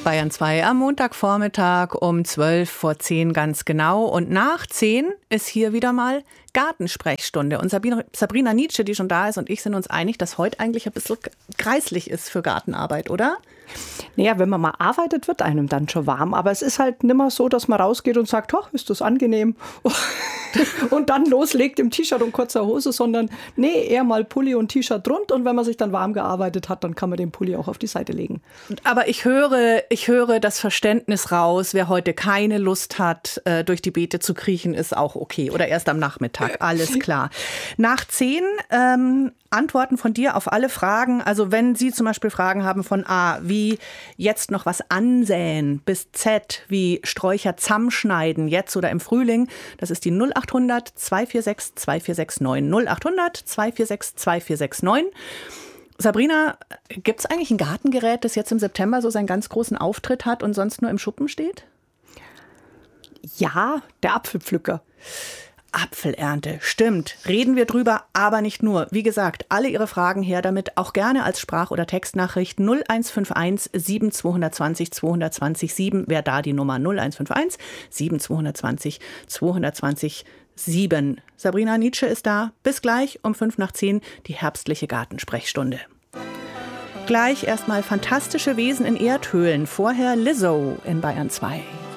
Bayern 2 am Montagvormittag um 11:10 ganz genau. Und nach 10 ist hier wieder mal Gartensprechstunde. Und Sabrina Nitzsche, die schon da ist, und ich sind uns einig, dass heute eigentlich ein bisschen kreislich ist für Gartenarbeit, oder? Naja, wenn man mal arbeitet, wird einem dann schon warm. Aber es ist halt nimmer so, dass man rausgeht und sagt, ist das angenehm? Und dann loslegt im T-Shirt und kurzer Hose, sondern eher mal Pulli und T-Shirt drunter. Und wenn man sich dann warm gearbeitet hat, dann kann man den Pulli auch auf die Seite legen. Aber ich höre das Verständnis raus, wer heute keine Lust hat, durch die Beete zu kriechen, ist auch okay. Oder erst am Nachmittag, alles klar. Nach 10 Antworten von dir auf alle Fragen. Also wenn Sie zum Beispiel Fragen haben von A, wie jetzt noch was ansäen, bis Z, wie Sträucher zusammenschneiden, jetzt oder im Frühling, das ist die 0800 246 2469. 0800 246 2469. Sabrina, gibt es eigentlich ein Gartengerät, das jetzt im September so seinen ganz großen Auftritt hat und sonst nur im Schuppen steht? Ja, der Apfelpflücker. Apfelernte, stimmt. Reden wir drüber, aber nicht nur. Wie gesagt, alle Ihre Fragen her damit, auch gerne als Sprach- oder Textnachricht 0151 7220 220 7. Wer da die Nummer 0151 7220 220 7. Sabrina Nitzsche ist da. Bis gleich um 9:05, die herbstliche Gartensprechstunde. Gleich erstmal fantastische Wesen in Erdhöhlen. Vorher Lizzo in Bayern 2.